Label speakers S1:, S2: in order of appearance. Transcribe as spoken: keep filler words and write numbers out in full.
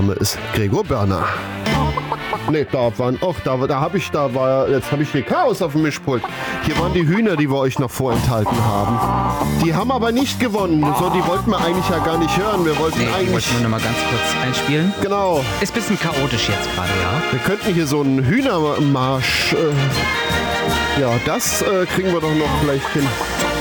S1: Name ist Gregor Börner. Ne, da waren, ach, da, da habe ich, da war, jetzt habe ich hier Chaos auf dem Mischpult. Hier waren die Hühner, die wir euch noch vorenthalten haben. Die haben aber nicht gewonnen. So, die wollten wir eigentlich ja gar nicht hören. Wir wollten
S2: Nee,
S1: eigentlich...
S2: ich wollte nur noch mal ganz kurz einspielen.
S1: Genau.
S2: Ist ein bisschen chaotisch jetzt gerade, ja.
S1: Wir könnten hier so einen Hühnermarsch... Äh, ja, das äh, kriegen wir doch noch vielleicht hin.